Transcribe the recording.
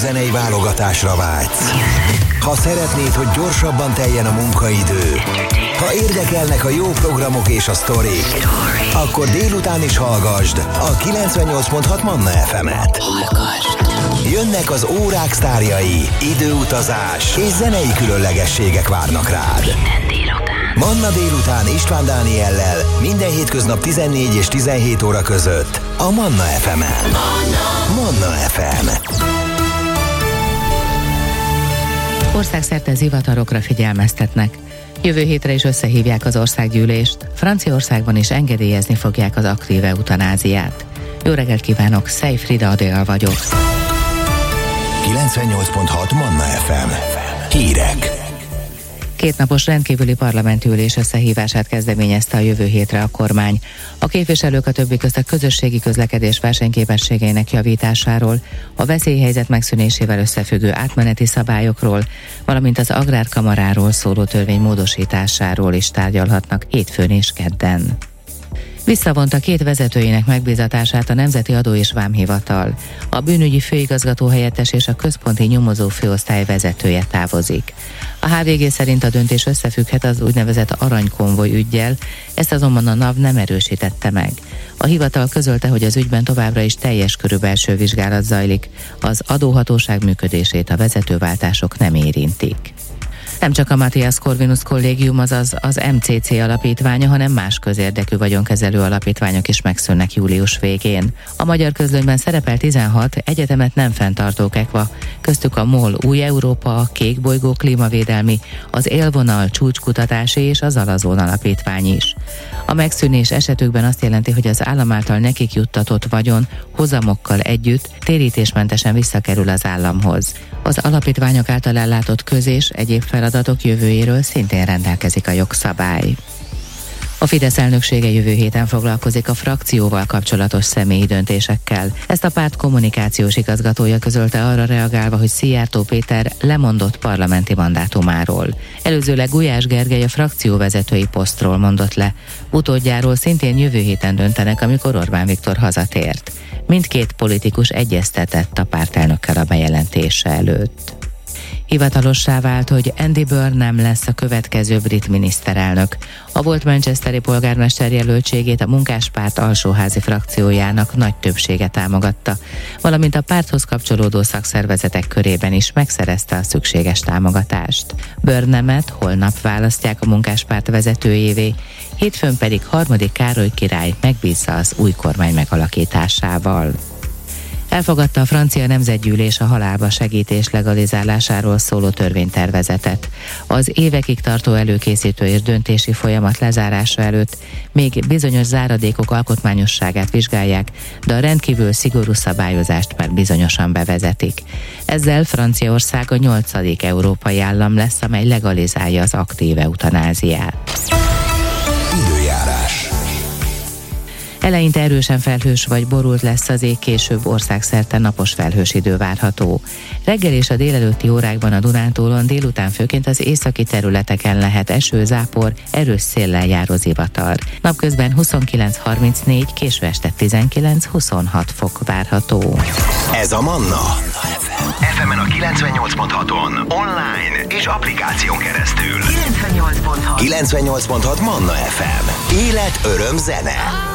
zenei válogatásra vágysz, ha szeretnéd, hogy gyorsabban teljen a munkaidő, ha érdekelnek a jó programok és a sztorik, akkor délután is hallgasd a 98.6 Manna FM-et. Jönnek az órák sztárjai, időutazás és zenei különlegességek várnak rád. Manna délután István Dániellel minden hétköznap 14 és 17 óra között a Manna FM-en. Manna FM. Országszerte zivatarokra figyelmeztetnek. Jövő hétre is összehívják az országgyűlést. Franciaországban is engedélyezni fogják az aktív eutanáziát. Jó reggelt kívánok, Szej Frida Adél vagyok. 98.6 Manna FM. Hírek. Kétnapos rendkívüli parlamenti ülés összehívását kezdeményezte a jövő hétre a kormány. A képviselők a többi közt a közösségi közlekedés versenyképességeinek javításáról, a veszélyhelyzet megszűnésével összefüggő átmeneti szabályokról, valamint az agrárkamaráról szóló törvény módosításáról is tárgyalhatnak hétfőn és kedden. Visszavonta 2 vezetőjének megbízatását a Nemzeti Adó és Vámhivatal. A bűnügyi főigazgató helyettes és a központi nyomozó főosztály vezetője távozik. A HVG szerint a döntés összefügghet az úgynevezett aranykonvoj üggyel, ezt azonban a NAV nem erősítette meg. A hivatal közölte, hogy az ügyben továbbra is teljes körű belső vizsgálat zajlik, az adóhatóság működését a vezetőváltások nem érintik. Nem csak a Matthias Corvinus Kollégium, azaz az MCC alapítványa, hanem más közérdekű vagyonkezelő alapítványok is megszűnnek július végén. A Magyar Közlönyben szerepel 16 egyetemet nem fenntartók EKVA, köztük a MOL Új Európa, a Kék Bolygó Klímavédelmi, az Élvonal Csúcskutatási és az Alazon alapítvány is. A megszűnés esetükben azt jelenti, hogy az állam által nekik juttatott vagyon hozamokkal együtt térítésmentesen visszakerül az államhoz. Az alapítványok által ellátott és egyéb feladatok jövőjéről szintén rendelkezik a jogszabály. A Fidesz elnöksége jövő héten foglalkozik a frakcióval kapcsolatos személyi döntésekkel. Ezt a párt kommunikációs igazgatója közölte arra reagálva, hogy Szijjártó Péter lemondott parlamenti mandátumáról. Előzőleg Gulyás Gergely a frakcióvezetői posztról mondott le. Utódjáról szintén jövő héten döntenek, amikor Orbán Viktor hazatért. Mindkét politikus egyeztetett a pártelnökkel a bejelentése előtt. Hivatalossá vált, hogy Andy Burnham lesz a következő brit miniszterelnök. A volt manchesteri polgármester jelöltségét a Munkáspárt alsóházi frakciójának nagy többsége támogatta, valamint a párthoz kapcsolódó szakszervezetek körében is megszerezte a szükséges támogatást. Burnhamet holnap választják a Munkáspárt vezetőjévé, hétfőn pedig 3. Károly király megbízza az új kormány megalakításával. Elfogadta a francia nemzetgyűlés a halálba segítés legalizálásáról szóló törvénytervezetet. Az évekig tartó előkészítő és döntési folyamat lezárása előtt még bizonyos záradékok alkotmányosságát vizsgálják, de a rendkívül szigorú szabályozást már bizonyosan bevezetik. Ezzel Franciaország a 8. európai állam lesz, amely legalizálja az aktív eutanáziát. Időjárás. Eleinte erősen felhős vagy borult lesz az ég, később országszerte napos felhős idő várható. Reggel és a délelőtti órákban a Dunántúlon, délután főként az északi területeken lehet eső, zápor, erős széllel járó zivatar. Napközben 29-34, késő este 19-26 fok várható. Ez a Manna FM-en a 98.6-on, online és applikáción keresztül. 98.6 98.6 Manna FM. Élet, öröm, zene.